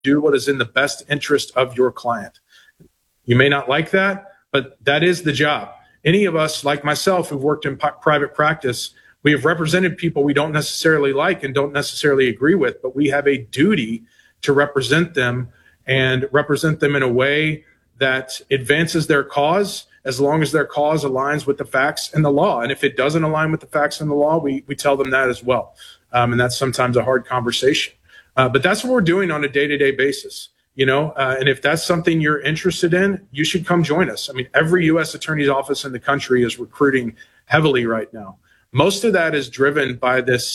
do what is in the best interest of your client. You may not like that, but that is the job. Any of us, like myself, who've worked in private practice, we have represented people we don't necessarily like and don't necessarily agree with, but we have a duty to represent them and represent them in a way that advances their cause, as long as their cause aligns with the facts and the law. And if it doesn't align with the facts and the law, we tell them that as well. And that's sometimes a hard conversation. But that's what we're doing on a day-to-day basis. And if that's something you're interested in, you should come join us. I mean, every U.S. attorney's office in the country is recruiting heavily right now. Most of that is driven by this,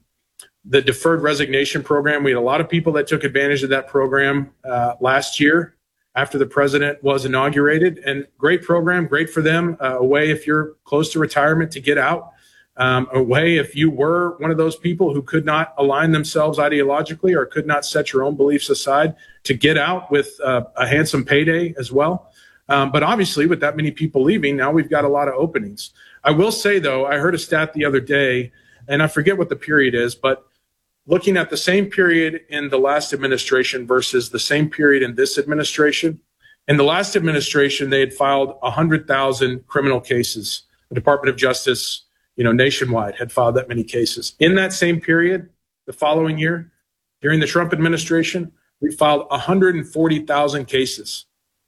the deferred resignation program. We had a lot of people that took advantage of that program last year after the president was inaugurated. And great program, great for them. A way if you're close to retirement to get out. A way if you were one of those people who could not align themselves ideologically or could not set your own beliefs aside, to get out with a handsome payday as well. But obviously, with that many people leaving, now we've got a lot of openings. I will say, though, I heard a stat the other day, and I forget what the period is, but looking at the same period in the last administration versus the same period in this administration, in the last administration, they had filed 100,000 criminal cases. The Department of Justice, nationwide had filed that many cases. In that same period, the following year, during the Trump administration, we filed 140,000 cases.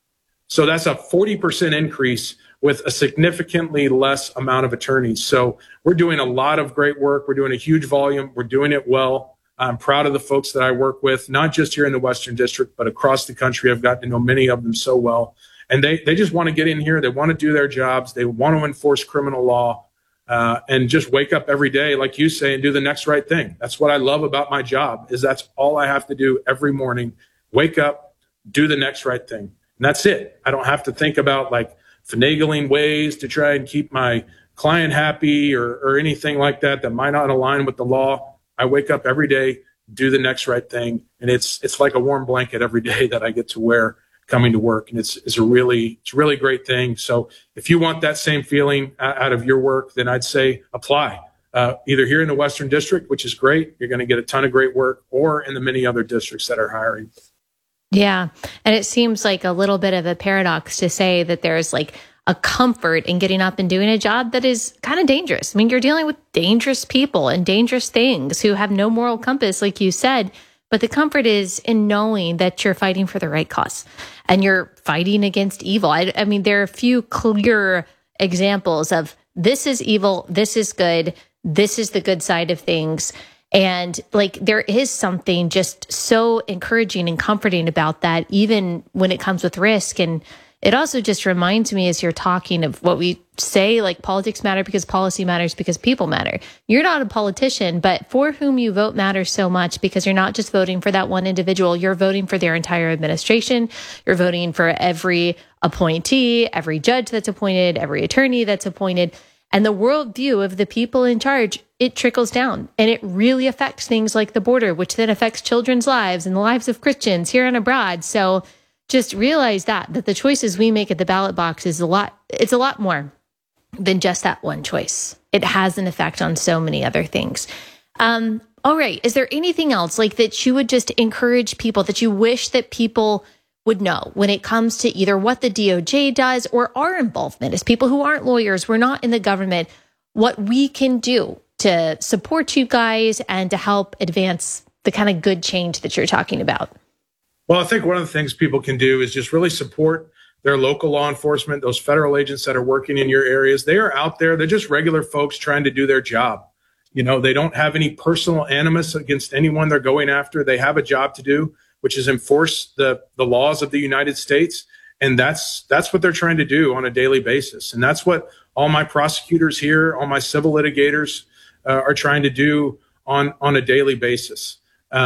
So that's a 40% increase with a significantly less amount of attorneys. So we're doing a lot of great work. We're doing a huge volume. We're doing it well. I'm proud of the folks that I work with, not just here in the Western District, but across the country. I've gotten to know many of them so well. And they just want to get in here. They want to do their jobs. They want to enforce criminal law. And just wake up every day, like you say, and do the next right thing. That's what I love about my job, is that's all I have to do every morning. Wake up, do the next right thing. And that's it. I don't have to think about like finagling ways to try and keep my client happy or anything like that might not align with the law. I wake up every day, do the next right thing. And it's like a warm blanket every day that I get to wear coming to work. And it's a really great thing. So if you want that same feeling out of your work, then I'd say apply either here in the Western District, which is great. You're going to get a ton of great work, or in the many other districts that are hiring. Yeah. And it seems like a little bit of a paradox to say that there's like a comfort in getting up and doing a job that is kind of dangerous. I mean, you're dealing with dangerous people and dangerous things who have no moral compass, like you said. But the comfort is in knowing that you're fighting for the right cause and you're fighting against evil. I mean, there are a few clear examples of this is evil, this is good, this is the good side of things. And like there is something just so encouraging and comforting about that, even when it comes with risk. And it also just reminds me, as you're talking, of what we say, like politics matter because policy matters because people matter. You're not a politician, but for whom you vote matters so much, because you're not just voting for that one individual. You're voting for their entire administration. You're voting for every appointee, every judge that's appointed, every attorney that's appointed. And the worldview of the people in charge, it trickles down, and it really affects things like the border, which then affects children's lives and the lives of Christians here and abroad. So just realize that the choices we make at the ballot box is it's a lot more than just that one choice. It has an effect on so many other things. All right. Is there anything else like that you would just encourage people, that you wish that people would know when it comes to either what the DOJ does or our involvement as people who aren't lawyers, we're not in the government, what we can do to support you guys and to help advance the kind of good change that you're talking about? Well, I think one of the things people can do is just really support their local law enforcement, those federal agents that are working in your areas. They are out there. They're just regular folks trying to do their job. They don't have any personal animus against anyone they're going after. They have a job to do, which is enforce the laws of the United States. And that's what they're trying to do on a daily basis. And that's what all my prosecutors here, all my civil litigators are trying to do on a daily basis.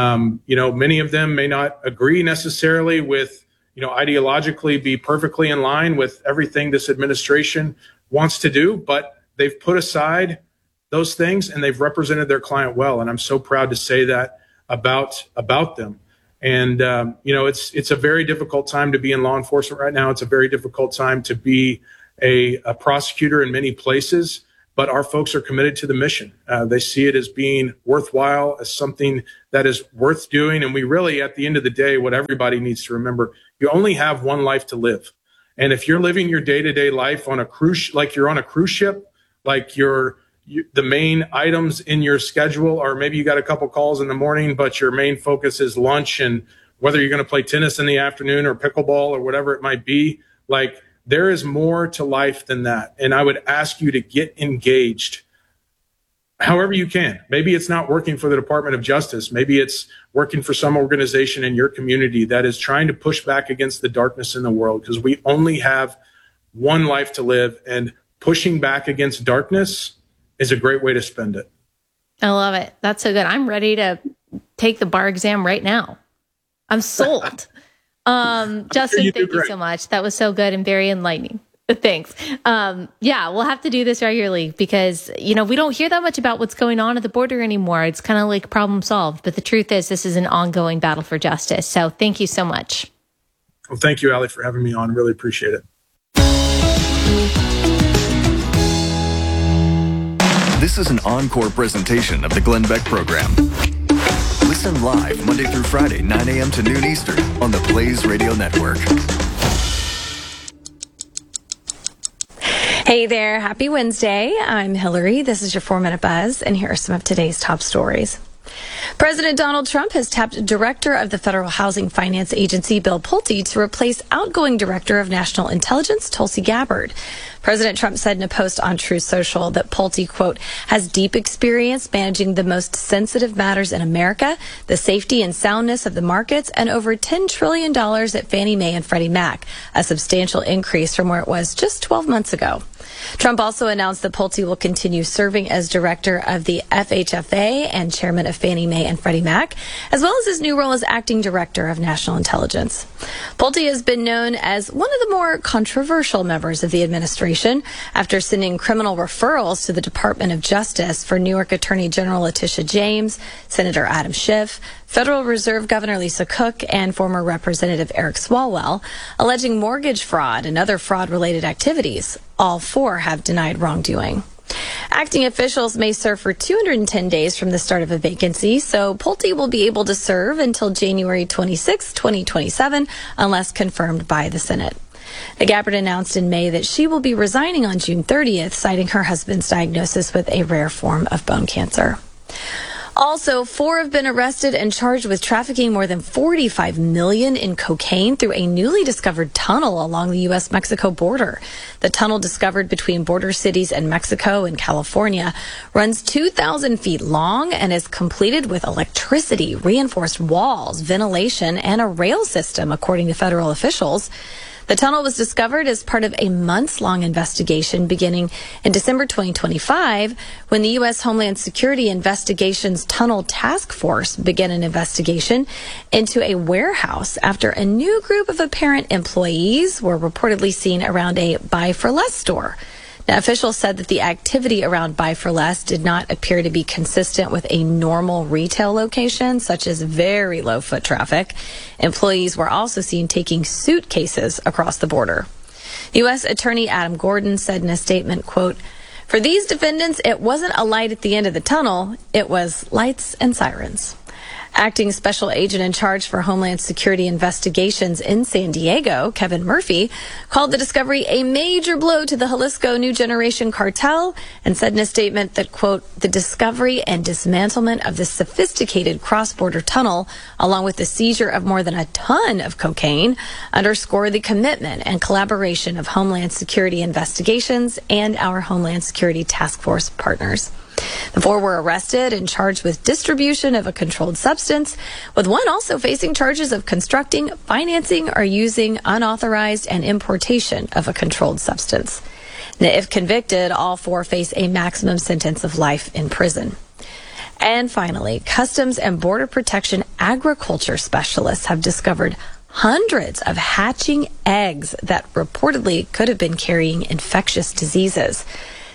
Many of them may not agree necessarily with, ideologically be perfectly in line with everything this administration wants to do, but they've put aside those things and they've represented their client well. And I'm so proud to say that about them. And, it's a very difficult time to be in law enforcement right now. It's a very difficult time to be a prosecutor in many places. but our folks are committed to the mission. They see it as being worthwhile, as something that is worth doing. And we really, at the end of the day, what everybody needs to remember, you only have one life to live. And if you're living your day-to-day life on a cruise, like you're on a cruise ship, like the main items in your schedule, or maybe you got a couple calls in the morning, but your main focus is lunch and whether you're going to play tennis in the afternoon or pickleball or whatever it might be, like there is more to life than that. And I would ask you to get engaged however you can. Maybe it's not working for the Department of Justice. Maybe it's working for some organization in your community that is trying to push back against the darkness in the world, because we only have one life to live, and pushing back against darkness is a great way to spend it. I love it. That's so good. I'm ready to take the bar exam right now. I'm sold. Justin, thank you so much. That was so good and very enlightening. Thanks. Yeah, we'll have to do this regularly because, we don't hear that much about what's going on at the border anymore. It's kind of like problem solved. But the truth is, this is an ongoing battle for justice. So thank you so much. Well, thank you, Allie, for having me on. Really appreciate it. This is an encore presentation of the Glenn Beck Program. Listen live Monday through Friday, 9 a.m. to noon Eastern on the Blaze Radio Network. Hey there. Happy Wednesday. I'm Hillary. This is your 4-Minute Buzz, and here are some of today's top stories. President Donald Trump has tapped Director of the Federal Housing Finance Agency, Bill Pulte, to replace outgoing Director of National Intelligence, Tulsi Gabbard. President Trump said in a post on Truth Social that Pulte, quote, has deep experience managing the most sensitive matters in America, the safety and soundness of the markets, and over $10 trillion at Fannie Mae and Freddie Mac, a substantial increase from where it was just 12 months ago. Trump also announced that Pulte will continue serving as director of the FHFA and chairman of Fannie Mae and Freddie Mac, as well as his new role as acting director of national intelligence. Pulte has been known as one of the more controversial members of the administration after sending criminal referrals to the Department of Justice for New York Attorney General Letitia James, Senator Adam Schiff, Federal Reserve Governor Lisa Cook, and former Representative Eric Swalwell, alleging mortgage fraud and other fraud-related activities. All four have denied wrongdoing. Acting officials may serve for 210 days from the start of a vacancy, so Pulte will be able to serve until January 26, 2027, unless confirmed by the Senate. Gabbard announced in May that she will be resigning on June 30th, citing her husband's diagnosis with a rare form of bone cancer. Also, 4 have been arrested and charged with trafficking more than 45 million in cocaine through a newly discovered tunnel along the U.S.-Mexico border. The tunnel, discovered between border cities in Mexico and California, runs 2,000 feet long and is completed with electricity, reinforced walls, ventilation, and a rail system, according to federal officials. The tunnel was discovered as part of a months-long investigation beginning in December 2025 when the U.S. Homeland Security Investigations Tunnel Task Force began an investigation into a warehouse after a new group of apparent employees were reportedly seen around a Buy for Less store. Now, officials said that the activity around Buy for Less did not appear to be consistent with a normal retail location, such as very low foot traffic. Employees were also seen taking suitcases across the border. U.S. Attorney Adam Gordon said in a statement, quote, "For these defendants, it wasn't a light at the end of the tunnel. It was lights and sirens." Acting Special Agent in charge for Homeland Security investigations in San Diego, Kevin Murphy, called the discovery a major blow to the Jalisco New Generation cartel and said in a statement that, quote, "the discovery and dismantlement of this sophisticated cross-border tunnel, along with the seizure of more than a ton of cocaine, underscore the commitment and collaboration of Homeland Security investigations and our Homeland Security Task Force partners." The 4 were arrested and charged with distribution of a controlled substance, with one also facing charges of constructing, financing, or using unauthorized and importation of a controlled substance. Now, if convicted, all 4 face a maximum sentence of life in prison. And finally, Customs and Border Protection agriculture specialists have discovered hundreds of hatching eggs that reportedly could have been carrying infectious diseases.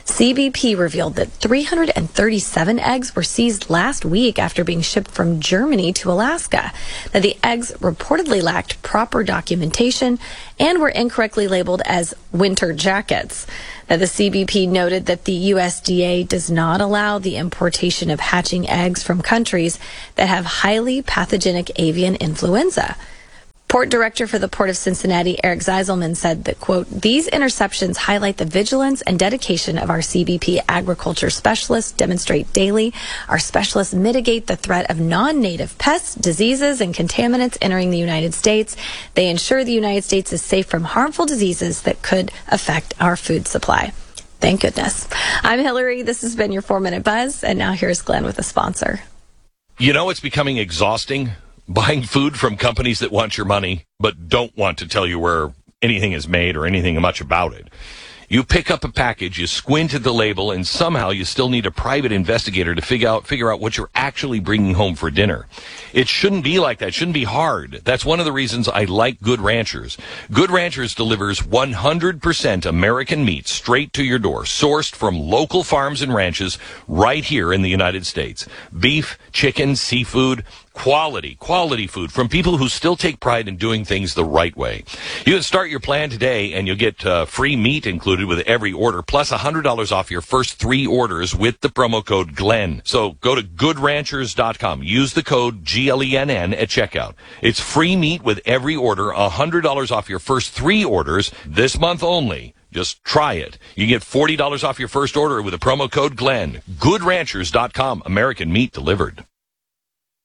CBP revealed that 337 eggs were seized last week after being shipped from Germany to Alaska. Now, the eggs reportedly lacked proper documentation and were incorrectly labeled as winter jackets. Now, the CBP noted that the USDA does not allow the importation of hatching eggs from countries that have highly pathogenic avian influenza. Port Director for the Port of Cincinnati, Eric Zeiselman, said that, quote, these interceptions highlight the vigilance and dedication of our CBP agriculture specialists demonstrate daily. Our specialists mitigate the threat of non-native pests, diseases, and contaminants entering the United States. They ensure the United States is safe from harmful diseases that could affect our food supply. Thank goodness. I'm Hillary. This has been your 4-Minute Buzz. And now here's Glenn with a sponsor. You know, it's becoming exhausting buying food from companies that want your money but don't want to tell you where anything is made or anything much about it. You pick up a package, you squint at the label, and somehow you still need a private investigator to figure out what you're actually bringing home for dinner. It shouldn't be like that. It shouldn't be hard. That's one of the reasons I like Good Ranchers. Good Ranchers delivers 100% American meat straight to your door, sourced from local farms and ranches right here in the United States. Beef, chicken, seafood, quality food from people who still take pride in doing things the right way. You can start your plan today and you'll get free meat included with every order, plus $100 off your first 3 orders with the promo code GLENN. So go to goodranchers.com. Use the code GLENN at checkout. It's free meat with every order, $100 off your first 3 orders this month only. Just try it. You get $40 off your first order with the promo code GLENN. Goodranchers.com. American meat delivered.